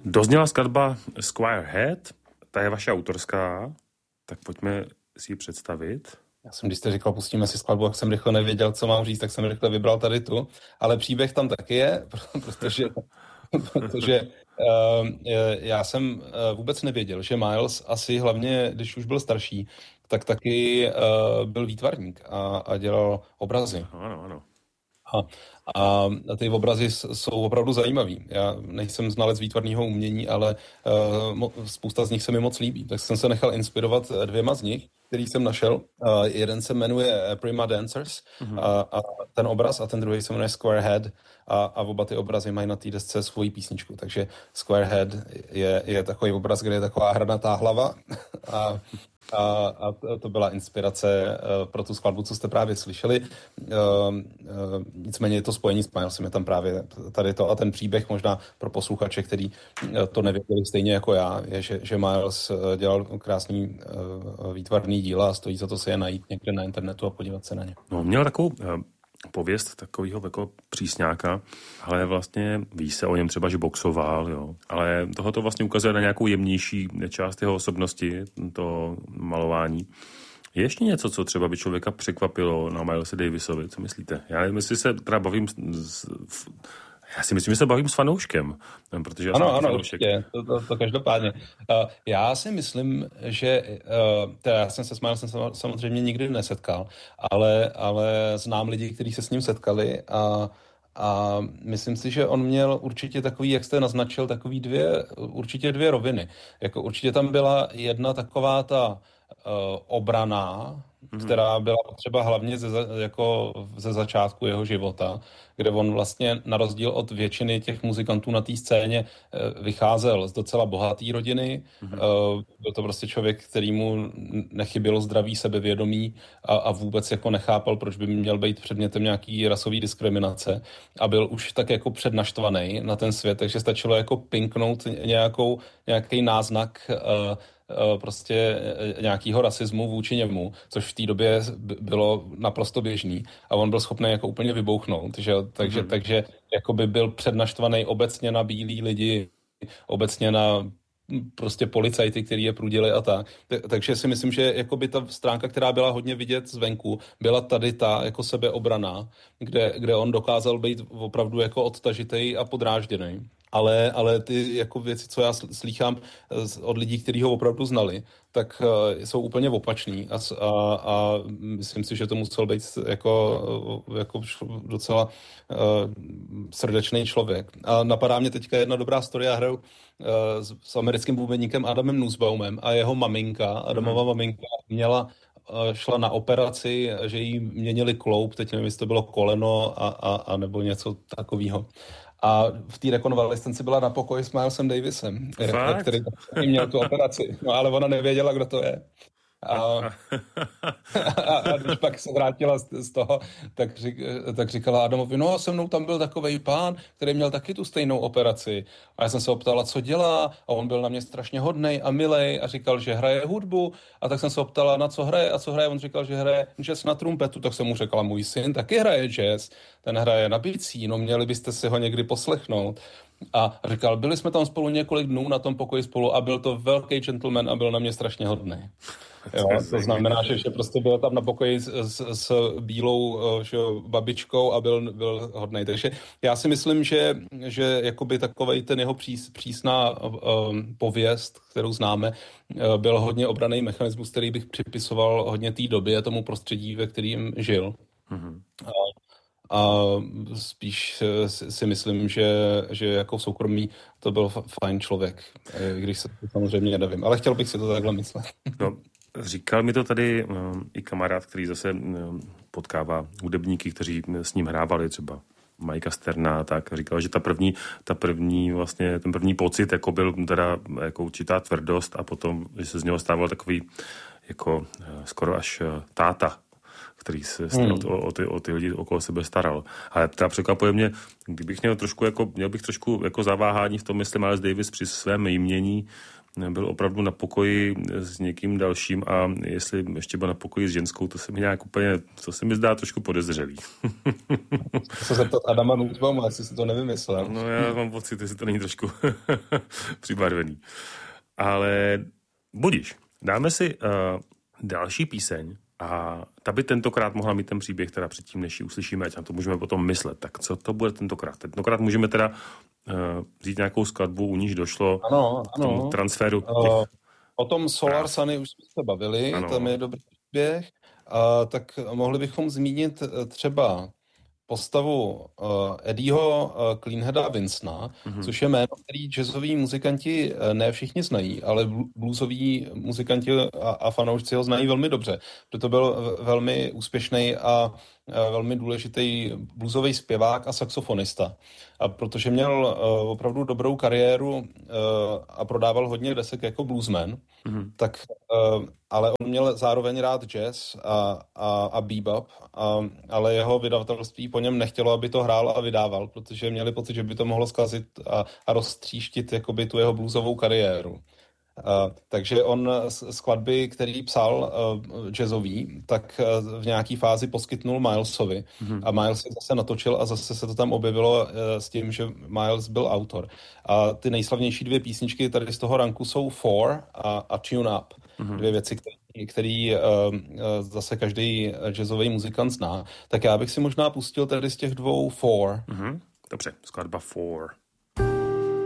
Dozněla skladba Squire Head, ta je vaše autorská, tak pojďme si ji představit. Já jsem, když jste říkal, pustíme si skladbu, jak jsem rychle nevěděl, co mám říct, tak jsem rychle vybral tady tu, ale příběh tam taky je, protože já jsem vůbec nevěděl, že Miles asi hlavně, když už byl starší, tak taky byl výtvarník a dělal obrazy. Ano. A ty obrazy jsou opravdu zajímavý. Já nejsem znalec výtvarného umění, ale spousta z nich se mi moc líbí. Tak jsem se nechal inspirovat dvěma z nich, který jsem našel. Jeden se jmenuje Prima Dancers a ten obraz a ten druhý se jmenuje Square Head a oba ty obrazy mají na té desce svoji písničku. Takže Square Head je takový obraz, kde je taková hranatá hlava a to byla inspirace pro tu skladbu, co jste právě slyšeli. Nicméně je to spojení s Milesem, je tam právě tady to a ten příběh možná pro posluchače, který to nevěděli stejně jako já, je, že Miles dělal krásný výtvarný díla a stojí za to se je najít někde na internetu a podívat se na ně. No, měl takovou pověst takového jako přísňáka, ale vlastně ví se o něm třeba, že boxoval, jo. Ale tohoto vlastně ukazuje na nějakou jemnější část jeho osobnosti, to malování. Je ještě něco, co třeba by člověka překvapilo na Milese Davisovi, co myslíte? Já nevím, jestli se teda bavím já si myslím, že se bavím s fanouškem, protože já ano, určitě, to každopádně. Já si myslím, že já jsem se s Milesem samozřejmě nikdy nesetkal, ale znám lidi, kteří se s ním setkali a myslím si, že on měl určitě takový, jak jste naznačil, takový určitě dvě roviny. Jako určitě tam byla jedna taková ta obrana, která byla potřeba hlavně ze začátku jeho života, kde on vlastně na rozdíl od většiny těch muzikantů na té scéně vycházel z docela bohaté rodiny. Byl to prostě člověk, kterýmu nechybělo zdraví sebevědomí a vůbec jako nechápal, proč by měl být předmětem nějaký rasový diskriminace a byl už tak jako přednaštvaný na ten svět, takže stačilo jako pinknout nějaký náznak prostě nějakého rasismu vůči němu, což v té době bylo naprosto běžný a on byl schopný jako úplně vybouchnout, že? Takže jako by byl přednaštvaný obecně na bílí lidi, obecně na prostě policajty, který je prudili a tak. Takže si myslím, že jako by ta stránka, která byla hodně vidět zvenku, byla tady ta jako sebeobrana, kde on dokázal být opravdu jako odtažitej a podrážděný. Ale ty jako věci, co já slýchám od lidí, kteří ho opravdu znali, tak jsou úplně opačný a myslím si, že to musel být jako docela srdečný člověk. A napadá mě teďka jedna dobrá story, já hraju s americkým bubeníkem Adamem Nussbaumem a jeho maminka, Adamova maminka, šla na operaci, že jí měnili kloub, teď nevím, jestli to bylo koleno a nebo něco takového. A v té rekonvalescenci byla na pokoji s Milesem Davisem, který měl tu operaci. No ale ona nevěděla, kdo to je. A když pak se vrátila z toho, tak říkala Adamovi, no se mnou tam byl takovej pán, který měl taky tu stejnou operaci. A já jsem se optala, co dělá, a on byl na mě strašně hodnej a milej a říkal, že hraje hudbu. A tak jsem se optala, na co hraje a co hraje. On říkal, že hraje jazz na trumpetu, tak jsem mu řekla, můj syn taky hraje jazz, ten hraje na bicí, no měli byste si ho někdy poslechnout. A říkal, byli jsme tam spolu několik dnů na tom pokoji spolu a byl to velký gentleman a byl na mě strašně hodný. Jo, to znamená, že prostě byl tam na pokoji s bílou babičkou a byl hodnej. Takže já si myslím, že jakoby takovej ten jeho přísná pověst, kterou známe, byl hodně obranný mechanismus, který bych připisoval hodně té době, tomu prostředí, ve kterým žil. A spíš si myslím, že jako soukromí to byl fajn člověk, když se to samozřejmě nevím. Ale chtěl bych si to takhle myslet. No, říkal mi to tady i kamarád, který zase potkává hudebníky, kteří s ním hrávali, třeba Mikea Sterna, tak říkal, že ten první pocit jako byl teda jako určitá tvrdost a potom, že se z něho stával takový jako skoro až táta, který se o ty lidi okolo sebe staral. Ale teda překvapuje mě, kdybych měl bych trošku jako zaváhání v tom, jestli Miles Davis při svém jmění byl opravdu na pokoji s někým dalším a jestli ještě byl na pokoji s ženskou, to se mi nějak úplně, to se mi zdá trošku podezřelý. Se zeptat Adama Nussbauma, jestli si to nevymyslel. No já mám pocit, jestli to není trošku přibarvený. Ale budiš, dáme si další píseň a ta by tentokrát mohla mít ten příběh teda předtím, než ji uslyšíme, ať na to můžeme potom myslet. Tak co to bude tentokrát? Tentokrát můžeme teda vzít nějakou skladbu, u níž došlo k tomu transferu. O tom Solar Sunny už jsme se bavili, tam je dobrý příběh. Tak mohli bychom zmínit třeba postavu Eddieho Cleanheada Vincena, což je jméno, který jazzoví muzikanti ne všichni znají, ale bluesoví muzikanti a fanoušci ho znají velmi dobře. Proto byl velmi úspěšný a velmi důležitý bluesový zpěvák a saxofonista. A protože měl opravdu dobrou kariéru a prodával hodně desek jako bluesman, tak, ale on měl zároveň rád jazz a bebop, ale jeho vydavatelství po něm nechtělo, aby to hrál a vydával, protože měli pocit, že by to mohlo zkazit a roztříštit jakoby tu jeho bluesovou kariéru. Takže on skladby, který psal jazzový, tak v nějaký fázi poskytnul Milesovi a Miles je zase natočil a zase se to tam objevilo s tím, že Miles byl autor. A ty nejslavnější dvě písničky tady z toho ranku jsou Four a Tune Up. Dvě věci, které zase každý jazzový muzikant zná. Tak já bych si možná pustil tady z těch dvou Four. Dobře, skladba Four.